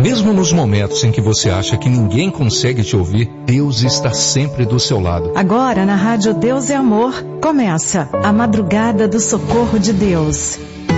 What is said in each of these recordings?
Mesmo nos momentos em que você acha que ninguém consegue te ouvir, Deus está sempre do seu lado. Agora na Rádio Deus é Amor, começa a Madrugada do Socorro de Deus.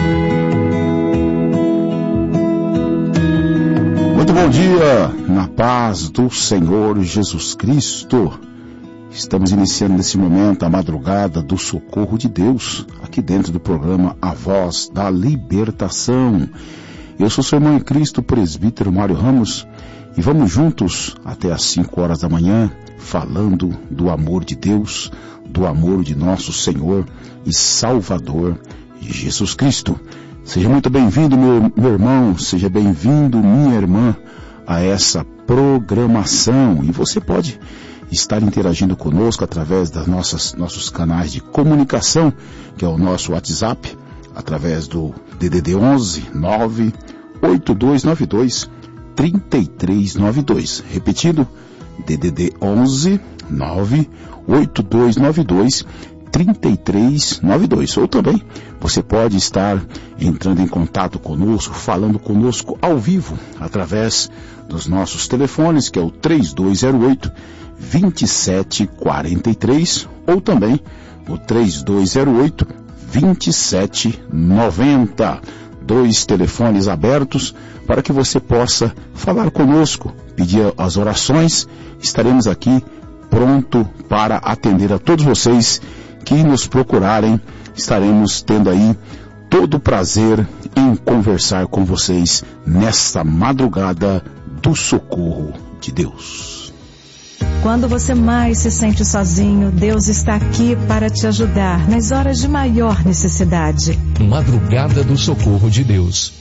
Muito bom dia, na paz do Senhor Jesus Cristo. Estamos iniciando nesse momento a Madrugada do Socorro de Deus, aqui dentro do programa A Voz da Libertação. Eu sou seu irmão em Cristo, presbítero Mário Ramos, e vamos juntos até às 5 horas da manhã, falando do amor de Deus, do amor de nosso Senhor e Salvador Jesus Cristo. Seja muito bem-vindo, meu irmão, seja bem-vindo, minha irmã, a essa programação. E você pode estar interagindo conosco através das nossos canais de comunicação, que é o nosso WhatsApp, através do DDD 11 98292 3392. Repetido, DDD 11 98292 3392. Ou também você pode estar entrando em contato conosco, falando conosco ao vivo, através dos nossos telefones, que é o 3208 2743, ou também o 3208 2790. Dois telefones abertos para que você possa falar conosco, pedir as orações. Estaremos aqui pronto para atender a todos vocês que nos procurarem. Estaremos tendo aí todo o prazer em conversar com vocês nesta madrugada do socorro de Deus. Quando você mais se sente sozinho, Deus está aqui para te ajudar nas horas de maior necessidade. Madrugada do Socorro de Deus.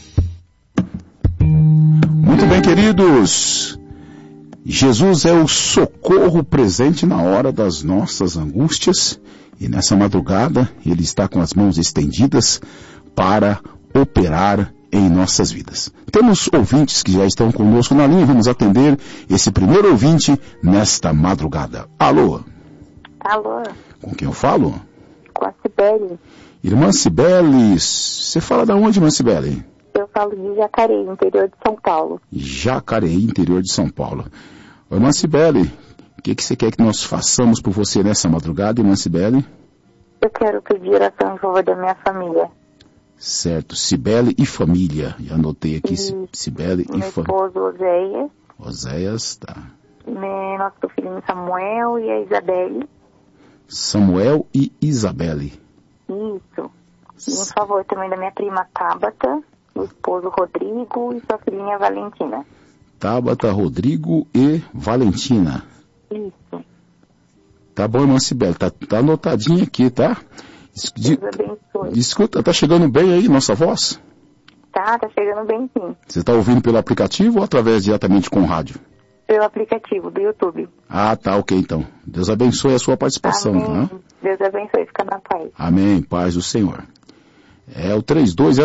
Muito bem, queridos. Jesus é o socorro presente na hora das nossas angústias, e nessa madrugada Ele está com as mãos estendidas para operar em nossas vidas. Temos ouvintes que já estão conosco na linha. Vamos atender esse primeiro ouvinte nesta madrugada. Alô? Alô? Com quem eu falo? Com a Cibele. Irmã Cibele, você fala da onde, irmã Cibele? Eu falo de Jacareí, interior de São Paulo. Jacareí, interior de São Paulo. Irmã Cibele, o que você quer que nós façamos por você nessa madrugada, irmã Cibele? Eu quero pedir oração em favor da minha família. Certo, Cibele e família. Já anotei aqui, Cibele e família. Meu esposo Oséias. Oséias, tá. Nosso filhinho Samuel e a Isabelle. Samuel e Isabelle. Isso. E em favor também da minha prima Tabata, o esposo Rodrigo e sua filhinha Valentina. Tabata, Rodrigo e Valentina. Isso. Tá bom, irmã Cibele, tá anotadinho aqui, tá? Deus abençoe. Escuta, tá chegando bem aí nossa voz? Tá chegando bem sim. Você tá ouvindo pelo aplicativo ou através diretamente com o rádio? Pelo aplicativo do YouTube. Ah, tá, ok então. Deus abençoe a sua participação. Amém. Né? Deus abençoe, fica na paz. Amém, paz do Senhor. É o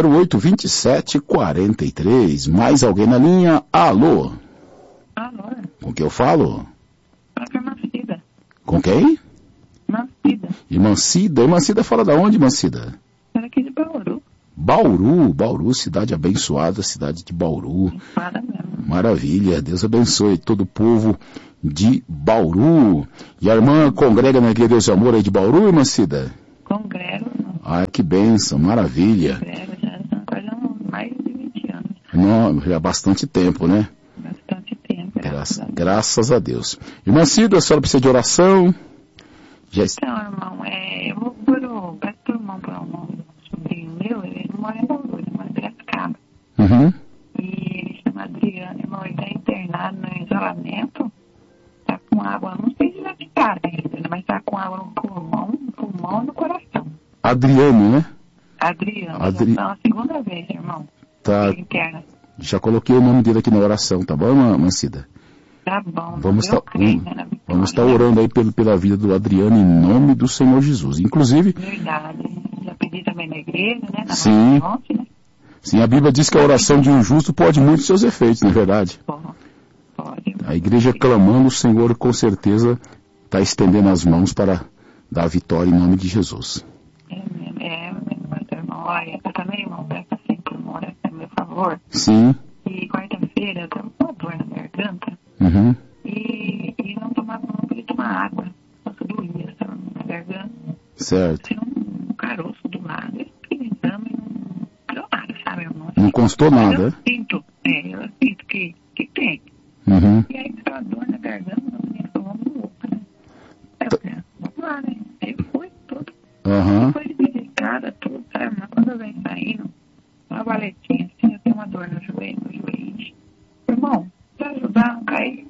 3208-2743. Mais alguém na linha? Alô? Alô? Com quem eu falo? Com Cida. Com quem? Mancida. Irmã Cida. Irmã Cida fala da onde, irmã Cida? Era aqui de Bauru. Bauru, cidade abençoada, cidade de Bauru. Para mesmo. Maravilha, Deus abençoe todo o povo de Bauru. E a irmã congrega na Igreja Deus e Amor aí de Bauru, irmã Cida? Congrego. Ah, que bênção, maravilha. Congrego, já são quase mais de 20 anos. Não, já há bastante tempo, né? Bastante tempo. Graças a Deus. Irmã Cida, a senhora precisa de oração? Então, irmão, eu vou peço por irmão para um sobrinho meu, ele não mora em Bauru, ele mora em Piracicaba. Uhum. E ele chama Adriano, irmão, ele está internado no isolamento, tá com água, não sei se já de cara ainda, mas tá com água no pulmão e no coração. Adriano, né? Adriano, já tá a segunda vez, irmão. Tá. Ele interna. Já coloquei o nome dele aqui na oração, tá bom, irmã Cida? Tá bom. Vamos estar orando aí pela vida do Adriano em nome do Senhor Jesus. Inclusive... Verdade. Já pedi também na igreja, né? Sim. Né? Sim, a Bíblia diz que a oração de um justo pode muito seus efeitos, não é verdade? Pode. A igreja clamando, o Senhor com certeza está estendendo as mãos para dar a vitória em nome de Jesus. Olha, eu também, irmão, peça sempre uma oração a meu favor. Sim. E quarta-feira segunda-feira, eu tava com uma dor na garganta. Uhum. E não podia tomar água. Nossa, doía, estava na garganta. Certo. Tinha um caroço do lado. Eu fiquei no exame e não deu nada, sabe, irmão? Não constou nada, eu sinto que tem. Uhum. E aí, aquela dor na garganta, a menina falou, vamos no outro, né? Aí eu falei, vamos lá, né? Aí eu fui, tudo. Uhum. Depois de registrada, tudo, sabe? Mas quando eu venho saindo, uma valetinha assim, eu tenho uma dor no joelho. Irmão, pra ajudar, não cair.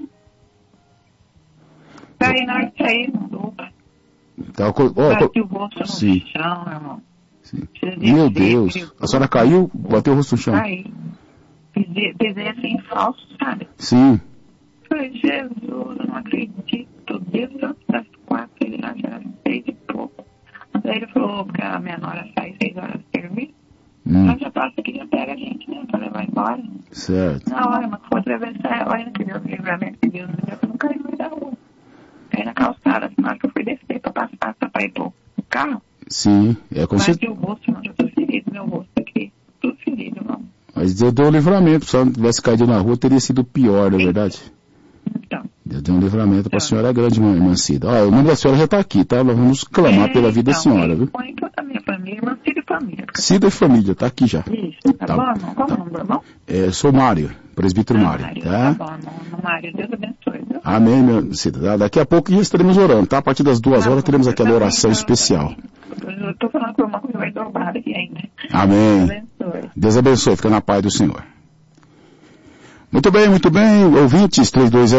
Caí na hora de sair, não dou. Bati o rosto no chão, irmão. Sim. Meu Deus. A senhora caiu, bateu o rosto no chão? Caí. Pisei assim, falso, sabe? Sim. Falei, Jesus, eu não acredito. Desde das 4, ele já era 6 e pouco. Daí ele falou, porque a minha nora sai 6 horas de serviço. Ela já passa aqui, já pega a gente, né? Pra levar embora. Certo. Na hora, mas foi atravessar, olha que Deus, o livramento que Deus me deu, eu não caí no meio da rua. Caí na calçada, na hora que eu fui descer pra passar, pra ir pro carro. Sim, com certeza. Mas o rosto, mano, eu tô ferido, meu rosto aqui, tudo ferido, mano. Mas Deus deu um livramento, se ela não tivesse caído na rua, teria sido pior, não é verdade? Então. Deus deu um livramento para a senhora grande, irmã Cida. O nome da senhora já está aqui, tá? Nós vamos clamar pela vida da senhora, viu? Põe toda a minha família, irmã Cida e família. Cida e família, tá aqui já. Isso, tá bom, irmão? Qual é o nome do irmão? Sou Mário, presbítero Mário, tá? Tá bom, irmão. Mário, Deus abençoe, viu? Amém, meu Cida. Daqui a pouco já estaremos orando, tá? A partir das 2 horas teremos aquela oração especial. Eu tô falando com o irmão que vai dobrar aqui ainda. Amém. Deus abençoe, fica na paz do Senhor. Muito bem, ouvintes,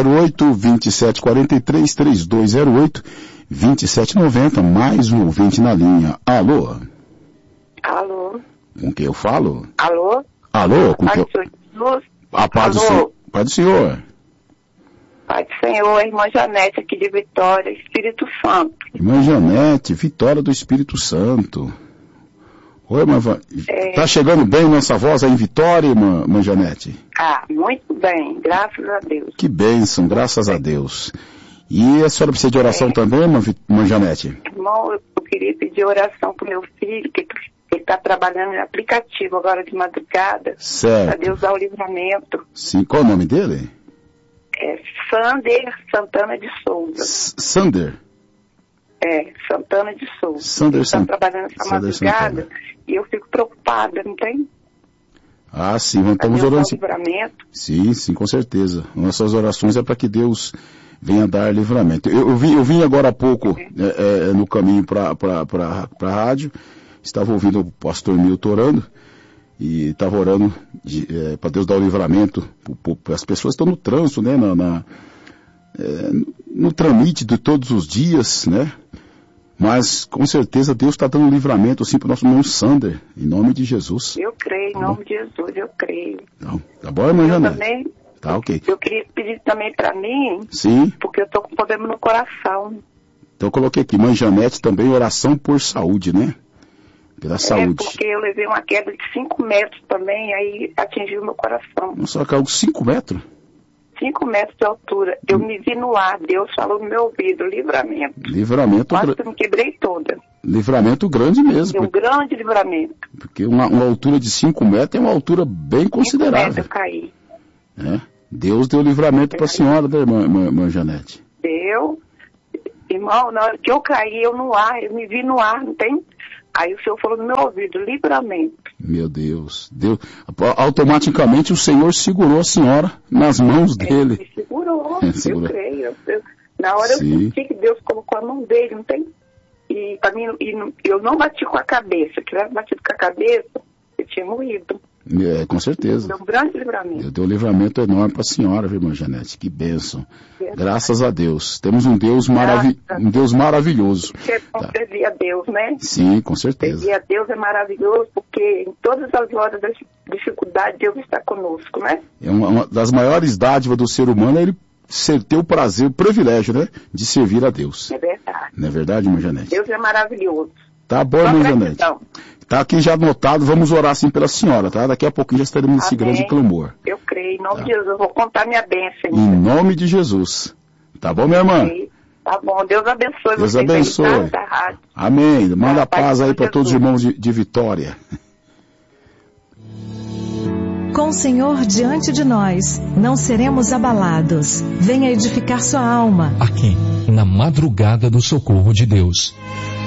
3208-2743, 3208-2790, mais um ouvinte na linha. Alô? Alô? Com quem eu falo? Alô? Alô? Com quem eu... A paz do Senhor. Paz do Senhor. Pai do Senhor, irmã Janete aqui de Vitória, Espírito Santo. Irmã Janete, Vitória do Espírito Santo. Oi, irmã, tá chegando bem nossa voz aí em Vitória, irmã Janete? Muito bem, graças a Deus. Que bênção, graças a Deus. E a senhora precisa de oração também, irmã Janete? Irmão, eu queria pedir oração pro meu filho, que ele está trabalhando em aplicativo agora de madrugada. Certo. Para Deus dar o livramento. Sim, qual é o nome dele? Sander Santana de Souza. Sander? Santana de Souza. Sander Ele está trabalhando essa madrugada e eu fico preocupada, não tem? Sim, estamos orando. Livramento. Sim, com certeza. Nossas orações é para que Deus venha dar livramento. Eu vim agora há pouco no caminho para a rádio, estava ouvindo o pastor Milton orando, e estava orando para Deus dar o livramento para as pessoas que estão no trânsito, né, no tramite de todos os dias, né? Mas, com certeza, Deus está dando livramento, assim, para o nosso irmão Sander, em nome de Jesus. Eu creio, em nome de Jesus, eu creio. Então, tá bom, irmã Janete? Também, tá, ok. Eu queria pedir também para mim, sim, porque eu estou com problema no coração. Então, eu coloquei aqui, irmã Janete, também oração por saúde, né? Pela saúde. Porque eu levei uma queda de 5 metros também, aí atingiu meu coração. Nossa, caiu 5 metros? 5 metros de altura. Eu me vi no ar, Deus falou no meu ouvido, livramento. Livramento grande. Quase que eu me quebrei toda. Livramento grande mesmo. Um grande livramento. Porque uma altura de 5 metros é uma altura bem considerável. 5 metros eu caí. Deus deu livramento para a senhora, né, irmã Janete? Deu. Irmão, na hora que eu caí, eu me vi no ar, não tem? Aí o Senhor falou no meu ouvido, livramento. Meu Deus. Automaticamente o Senhor segurou a senhora nas mãos dele. Ele segurou, eu creio. Na hora eu senti que Deus colocou a mão dele, não tem? E para mim, eu não bati com a cabeça. Se tivesse batido com a cabeça, eu tinha morrido. Com certeza. Deu um grande livramento. Deu um livramento enorme para a senhora, viu, irmã Janete? Que bênção. Graças a Deus. Temos um Deus, maravilhoso. É bom servir a Deus, né? Sim, com certeza. Servir a Deus é maravilhoso, porque em todas as horas da dificuldade, Deus está conosco, né? Uma das maiores dádivas do ser humano é ele ter o prazer, o privilégio, né? De servir a Deus. É verdade. Não é verdade, irmã Janete? Deus é maravilhoso. Tá bom, irmã Janete. Tá aqui já anotado, vamos orar assim pela senhora, tá? Daqui a pouquinho já estaremos nesse grande clamor. Eu creio, em nome de Jesus, eu vou contar minha bênção. Em nome de Jesus. Tá bom, minha irmã? Tá bom, Deus abençoe Deus vocês. Deus abençoe. Da rádio. Amém. Manda paz aí para todos os irmãos de Vitória. Com o Senhor diante de nós, não seremos abalados. Venha edificar sua alma. Aqui, na madrugada do socorro de Deus.